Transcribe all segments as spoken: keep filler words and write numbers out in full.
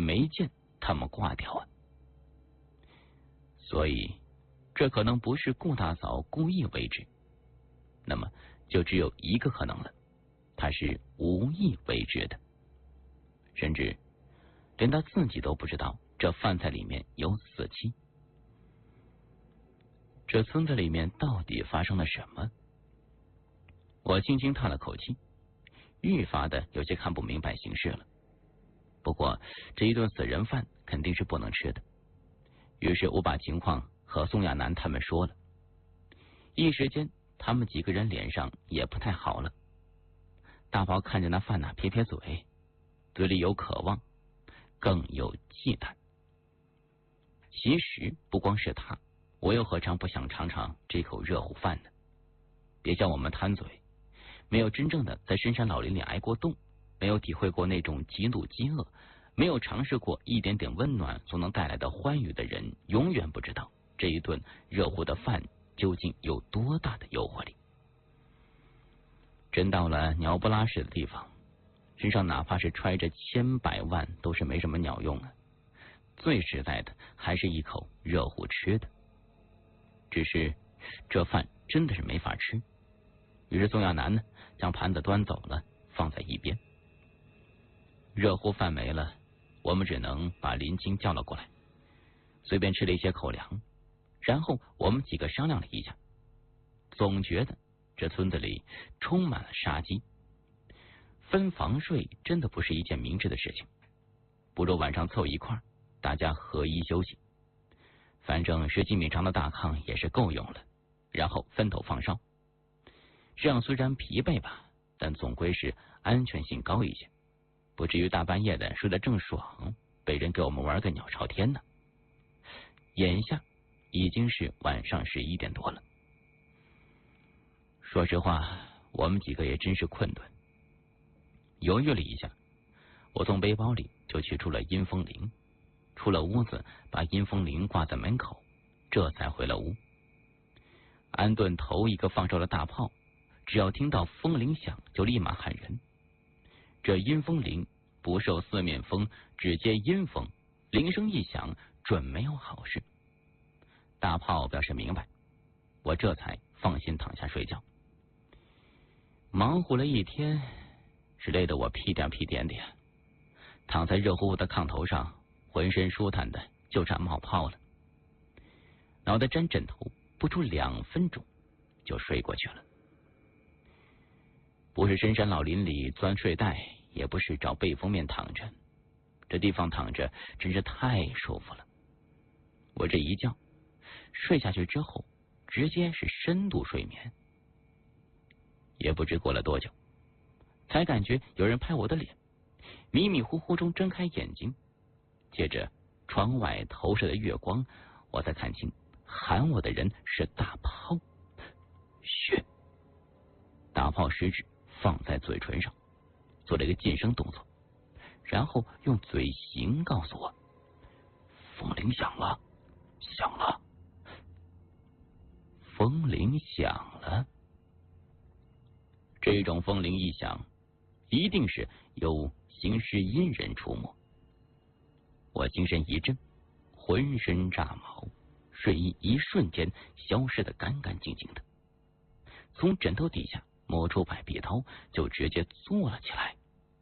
没见他们挂掉啊。所以这可能不是顾大嫂故意为之，那么就只有一个可能了，他是无意为之的，甚至连他自己都不知道这饭菜里面有死气。这村子里面到底发生了什么？我轻轻叹了口气，愈发的有些看不明白形势了。不过这一顿死人饭肯定是不能吃的，于是我把情况和宋亚楠他们说了。一时间他们几个人脸上也不太好了。大宝看着那饭呐，撇撇嘴，嘴里有渴望，更有忌惮。其实不光是他，我又何尝不想尝尝这口热乎饭呢？别叫我们贪嘴，没有真正的在深山老林里挨过冻，没有体会过那种极度饥饿，没有尝试过一点点温暖所能带来的欢愉的人，永远不知道这一顿热乎的饭究竟有多大的诱惑力。真到了鸟不拉屎的地方，身上哪怕是揣着千百万都是没什么鸟用啊。最实在的还是一口热乎吃的，只是这饭真的是没法吃。于是宋亚楠呢，将盘子端走了，放在一边。热乎饭没了，我们只能把林青叫了过来，随便吃了一些口粮，然后我们几个商量了一下，总觉得这村子里充满了杀机，分房睡真的不是一件明智的事情，不如晚上凑一块，大家合衣休息。反正十几米长的大炕也是够用了，然后分头放哨。这样虽然疲惫吧，但总归是安全性高一些，不至于大半夜的睡得正爽，被人给我们玩个鸟朝天呢。眼下已经是晚上十一点多了。说实话，我们几个也真是困顿。犹豫了一下，我从背包里就取出了阴风铃，出了屋子，把阴风铃挂在门口，这才回了屋。安顿头一个放哨的大炮，只要听到风铃响就立马喊人。这阴风铃不受四面风，只接阴风，铃声一响准没有好事。大炮表示明白，我这才放心躺下睡觉。忙活了一天，是累得我屁颠屁颠的呀，躺在热乎乎的炕头上，浑身舒坦的就差冒泡了。脑袋沾枕头，不出两分钟就睡过去了。不是深山老林里钻睡袋，也不是找背风面躺着，这地方躺着真是太舒服了。我这一觉睡下去之后，直接是深度睡眠。也不知过了多久，才感觉有人拍我的脸，迷迷糊糊中睁开眼睛，借着窗外投射的月光，我才看清喊我的人是大炮。嘘！大炮食指放在嘴唇上，做了一个噤声动作，然后用嘴型告诉我：风铃响了，响了。风铃响了。这种风铃一响，一定是有行尸阴人出没。我精神一振，浑身炸毛，睡意一瞬间消失得干干净净的，从枕头底下摸出百臂刀，就直接坐了起来。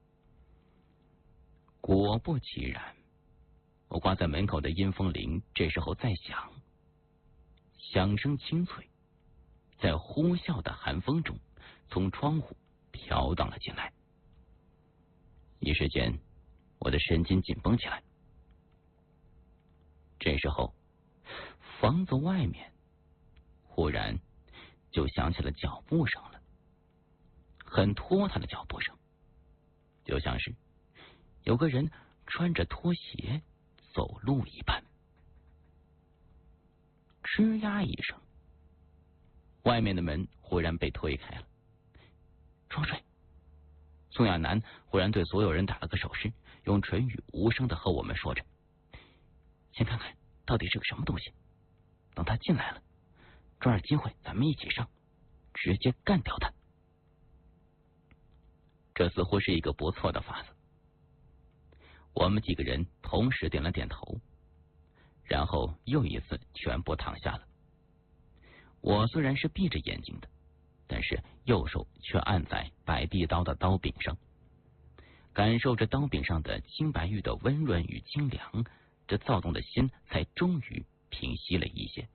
果不其然，我挂在门口的阴风铃这时候在响，响声清脆，在呼啸的寒风中从窗户飘荡了进来。一时间我的神经紧绷起来。这时候房子外面忽然就响起了脚步声了，很拖沓的脚步声，就像是有个人穿着拖鞋走路一般。吱呀一声，外面的门忽然被推开了。装睡！宋亚楠忽然对所有人打了个手势，用唇语无声的和我们说着：先看看到底是个什么东西，等他进来了，抓着机会咱们一起上，直接干掉他。这似乎是一个不错的法子。我们几个人同时点了点头，然后又一次全部躺下了。我虽然是闭着眼睛的，但是右手却按在百臂刀的刀柄上，感受着刀柄上的青白玉的温润与清凉，这躁动的心才终于平息了一些。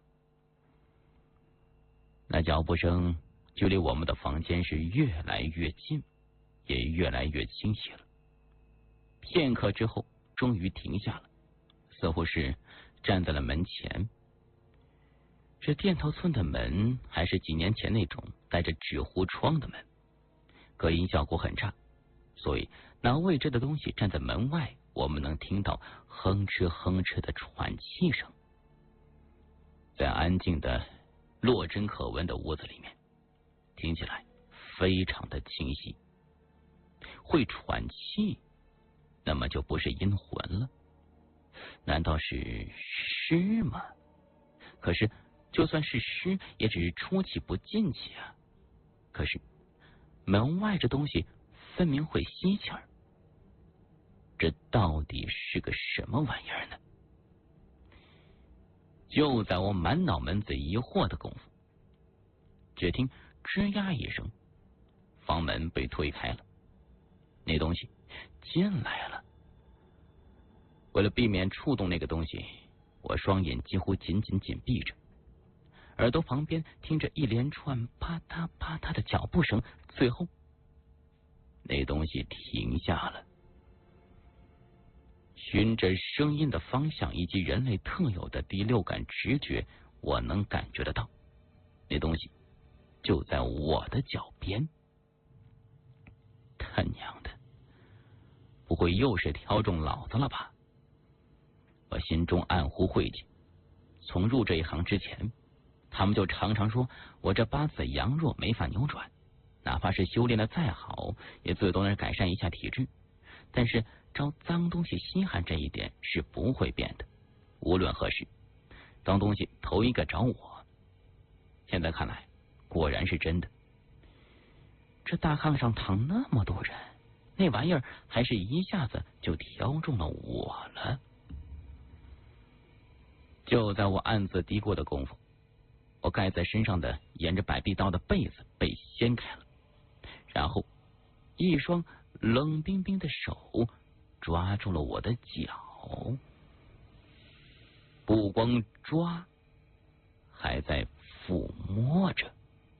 那脚步声距离我们的房间是越来越近，也越来越清晰了。片刻之后终于停下了，似乎是站在了门前。这店头村的门还是几年前那种带着纸糊窗的门，隔音效果很差，所以那未知的东西站在门外，我们能听到哼哧哼哧的喘气声。在安静的落针可闻的屋子里面，听起来非常的清晰。会喘气，那么就不是阴魂了，难道是尸吗？可是就算是尸，也只是出气不进气啊。可是门外这东西分明会吸气儿，这到底是个什么玩意儿呢？就在我满脑门子疑惑的功夫，只听吱呀一声，房门被推开了，那东西进来了。为了避免触动那个东西，我双眼几乎紧紧紧闭着，耳朵旁边听着一连串啪嗒啪嗒的脚步声，最后那东西停下了。循着声音的方向以及人类特有的第六感直觉，我能感觉得到那东西就在我的脚边。他娘的，不会又是挑中老子了吧？我心中暗呼晦气。从入这一行之前，他们就常常说我这八字阳弱，没法扭转，哪怕是修炼的再好，也最多能改善一下体质，但是招脏东西稀罕这一点是不会变的。无论何时，脏东西头一个找我。现在看来果然是真的。这大炕上躺那么多人，那玩意儿还是一下子就挑中了我了。就在我暗自嘀咕的功夫，我盖在身上的沿着百臂刀的被子被掀开了，然后一双冷冰冰的手抓住了我的脚，不光抓，还在抚摸着。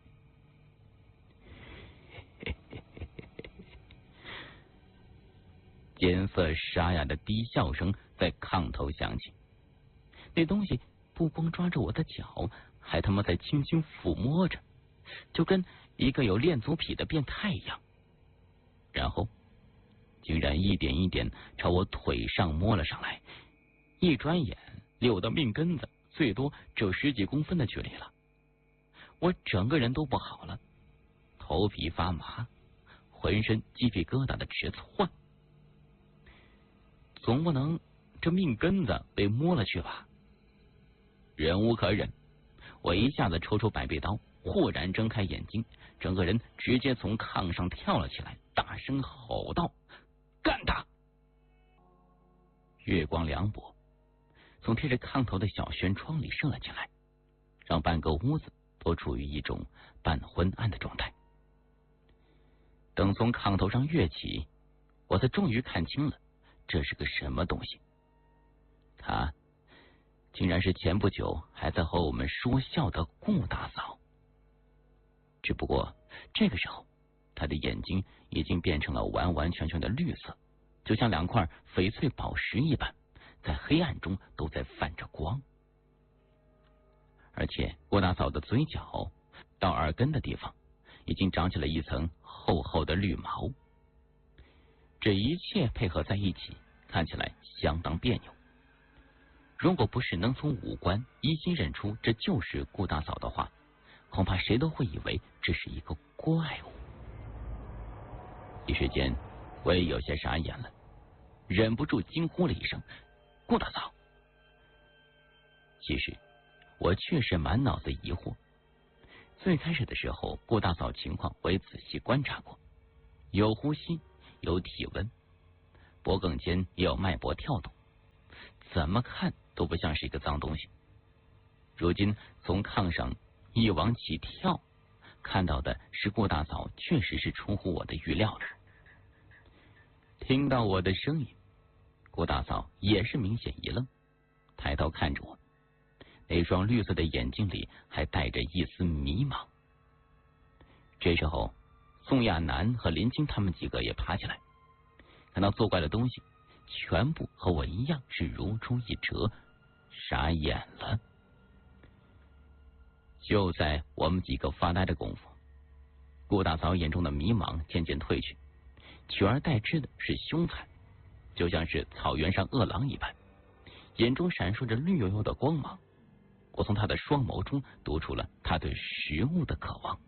尖涩沙哑的低笑声在炕头响起，那东西不光抓着我的脚，还他妈在轻轻抚摸着，就跟一个有恋足癖的变态一样，然后竟然一点一点朝我腿上摸了上来，一转眼溜到命根子，最多只有十几公分的距离了。我整个人都不好了，头皮发麻，浑身鸡皮疙瘩的直窜。总不能这命根子被摸了去吧？忍无可忍，我一下子抽出百臂刀，豁然睁开眼睛，整个人直接从炕上跳了起来，大声吼道：干他！月光凉薄，从贴着炕头的小轩窗里射了进来，让半个屋子都处于一种半昏暗的状态。等从炕头上跃起，我才终于看清了这是个什么东西。他竟然是前不久还在和我们说笑的顾大嫂，只不过这个时候他的眼睛已经变成了完完全全的绿色，就像两块翡翠宝石一般，在黑暗中都在泛着光。而且顾大嫂的嘴角到耳根的地方已经长起了一层厚厚的绿毛，这一切配合在一起，看起来相当别扭。如果不是能从五官一一认出这就是顾大嫂的话，恐怕谁都会以为这是一个怪物。一时间我也有些傻眼了，忍不住惊呼了一声：顾大嫂！其实我确实满脑子疑惑。最开始的时候，顾大嫂情况我也仔细观察过，有呼吸，有体温，脖颈间也有脉搏跳动， 怎么看都不像是一个脏东西。如今从炕上一往起跳，看到的是顾大嫂，确实是出乎我的预料的。听到我的声音，顾大嫂也是明显一愣，抬头看着我，那双绿色的眼睛里还带着一丝迷茫。这时候，宋亚楠和林青他们几个也爬起来，看到作怪的东西，全部和我一样是如出一辙，傻眼了。就在我们几个发呆的功夫，顾大嫂眼中的迷茫渐渐褪去，取而代之的是凶残，就像是草原上饿狼一般，眼中闪烁着绿油油的光芒。我从他的双眸中读出了他对食物的渴望。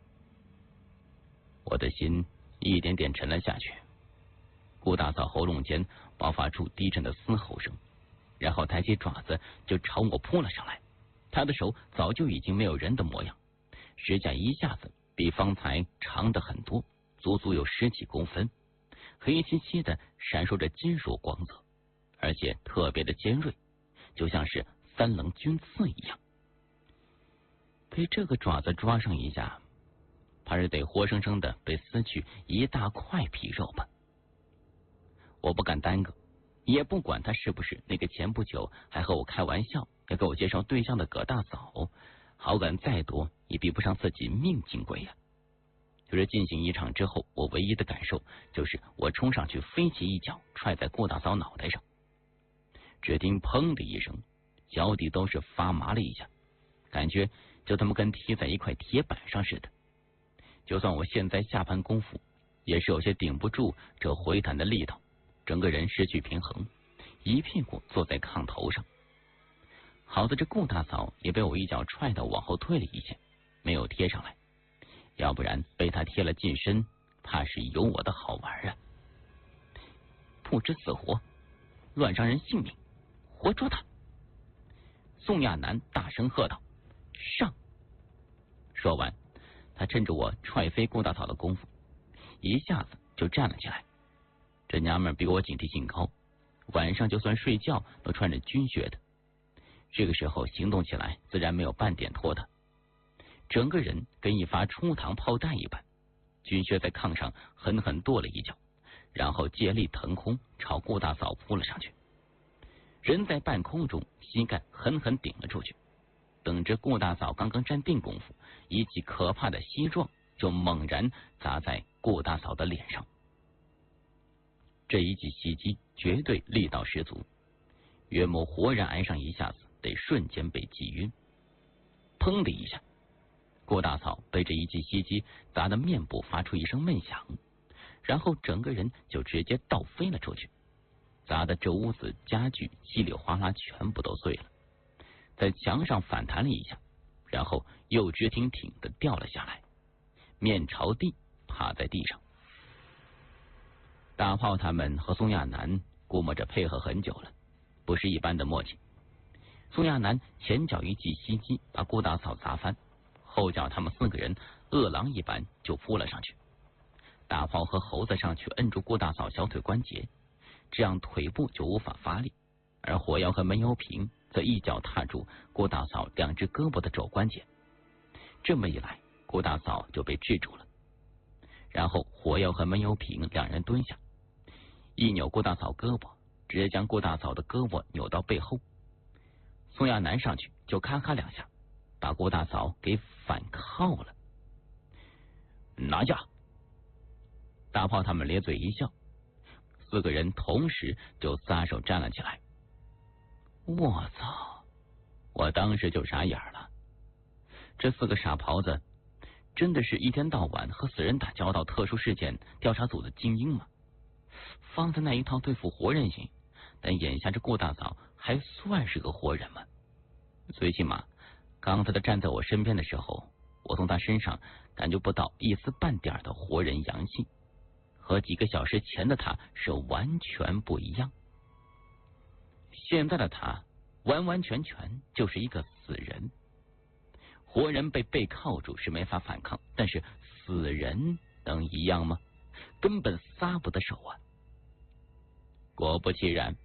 我的心一点点沉了下去。顾大嫂喉咙间爆发出低沉的嘶吼声，然后抬起爪子就朝我扑了上来。他的手早就已经没有人的模样，指甲一下子比方才长的很多，足足有十几公分，黑漆漆的闪烁着金属光泽，而且特别的尖锐，就像是三棱军刺一样。被这个爪子抓上一下，怕是得活生生的被撕去一大块皮肉吧。我不敢耽搁，也不管他是不是那个前不久还和我开玩笑要给我介绍对象的葛大嫂，好感再多也比不上自己命金贵呀。就是进行一场之后，我唯一的感受就是我冲上去飞起一脚踹在顾大嫂脑袋上，只听砰的一声，脚底都是发麻了一下，感觉就他妈跟踢在一块铁板上似的。就算我现在下盘功夫，也是有些顶不住这回弹的力道，整个人失去平衡，一屁股坐在炕头上。好在这顾大嫂也被我一脚踹到往后退了一些，没有贴上来，要不然被他贴了近身，怕是有我的好玩啊！不知死活，乱伤人性命，活捉他！宋亚楠大声喝道：“上！”说完，他趁着我踹飞顾大嫂的功夫，一下子就站了起来。这娘们比我警惕性高，晚上就算睡觉都穿着军靴的，这个时候行动起来自然没有半点拖沓，整个人跟一发出膛炮弹一般，军靴在炕上狠狠跺了一脚，然后借力腾空朝顾大嫂扑了上去。人在半空中，膝盖狠狠顶了出去，等着顾大嫂刚刚站定功夫，一记可怕的膝撞就猛然砸在顾大嫂的脸上。这一记袭击绝对力道十足，岳母活然挨上一下子，得瞬间被击晕。砰的一下，顾大嫂被这一记袭击砸得面部发出一声闷响，然后整个人就直接倒飞了出去，砸的这屋子家具稀里哗啦全部都碎了，在墙上反弹了一下，然后又直挺挺的掉了下来，面朝地趴在地上。大炮他们和宋亚楠估摸着配合很久了，不是一般的默契。宋亚楠前脚一记袭击把顾大嫂砸翻，后脚他们四个人饿狼一般就扑了上去。大炮和猴子上去摁住顾大嫂小腿关节，这样腿部就无法发力，而火药和闷油瓶则一脚踏住顾大嫂两只胳膊的肘关节，这么一来顾大嫂就被制住了。然后火药和闷油瓶两人蹲下，一扭顾大嫂胳膊，直接将顾大嫂的胳膊扭到背后。宋亚楠上去就咔咔两下，把顾大嫂给反铐了。拿下！大炮他们咧嘴一笑，四个人同时就撒手站了起来。我操！我当时就傻眼了，这四个傻狍子真的是一天到晚和死人打交道特殊事件调查组的精英吗？方才那一套对付活人行，但眼下这顾大嫂还算是个活人吗？最起码刚才他站在我身边的时候，我从他身上感觉不到一丝半点的活人阳气，和几个小时前的他是完全不一样。现在的他完完全全就是一个死人。活人被背铐住是没法反抗，但是死人能一样吗？根本撒不得手啊！果不其然，